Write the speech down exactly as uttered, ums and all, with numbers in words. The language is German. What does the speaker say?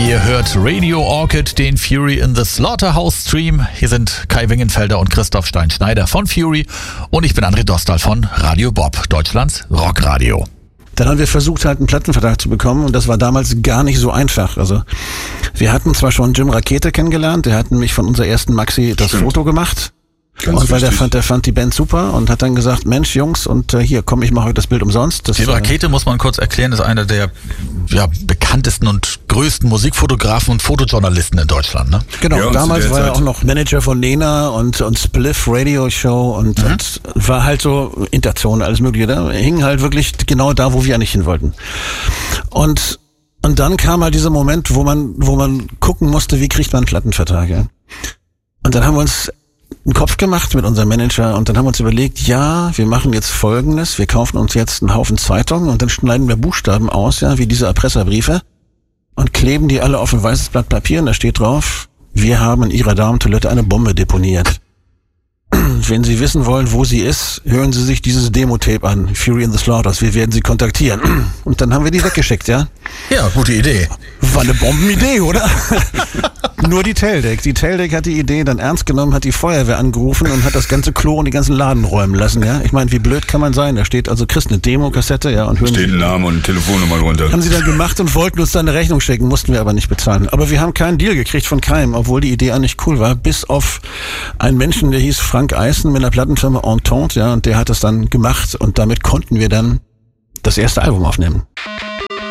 Ihr hört Radio Orchid, den Fury in the Slaughterhouse Stream. Hier sind Kai Wingenfelder und Christoph Stein-Schneider von Fury und ich bin André Dostal von Radio Bob, Deutschlands Rockradio. Dann haben wir versucht, halt einen Plattenvertrag zu bekommen und das war damals gar nicht so einfach. Also wir hatten zwar schon Jim Rakete kennengelernt, der hat nämlich von unserer ersten Maxi das Stimmt. Foto gemacht. Ganz und weil der fand, der fand die Band super und hat dann gesagt, Mensch Jungs, und äh, hier komm, ich mache euch das Bild umsonst. Das, die Rakete, äh, muss man kurz erklären, ist einer der ja, bekanntesten und größten Musikfotografen und Fotojournalisten in Deutschland. Ne? Genau, ja, damals war er auch noch Manager von Nena und, und Spliff Radio Show und, mhm. und war halt so Interzone, alles mögliche. Da hing halt wirklich genau da, wo wir eigentlich hin wollten. Und und dann kam halt dieser Moment, wo man wo man gucken musste, wie kriegt man einen Plattenvertrag. Ja? Und dann haben wir uns einen Kopf gemacht mit unserem Manager und dann haben wir uns überlegt, ja, wir machen jetzt Folgendes, wir kaufen uns jetzt einen Haufen Zeitungen und dann schneiden wir Buchstaben aus, ja, wie diese Erpresserbriefe und kleben die alle auf ein weißes Blatt Papier und da steht drauf, wir haben in Ihrer Damentoilette eine Bombe deponiert. Wenn Sie wissen wollen, wo sie ist, hören Sie sich dieses Demo-Tape an, Fury in the Slaughterhouse, wir werden Sie kontaktieren. Und dann haben wir die weggeschickt, ja? Ja, gute Idee. War eine Bombenidee, oder? Nur die Teldec. Die Teldec hat die Idee dann ernst genommen, hat die Feuerwehr angerufen und hat das ganze Klo und die ganzen Laden räumen lassen, ja? Ich meine, wie blöd kann man sein? Da steht also, kriegst eine Demo-Kassette, ja, und hören steht ein Name und eine Telefonnummer drunter. Haben sie dann gemacht und wollten uns dann eine Rechnung schicken, mussten wir aber nicht bezahlen. Aber wir haben keinen Deal gekriegt von keinem, obwohl die Idee eigentlich cool war, bis auf einen Menschen, der hieß Frank Eisen mit einer Plattenfirma Entente, ja, und der hat das dann gemacht und damit konnten wir dann das erste Album aufnehmen.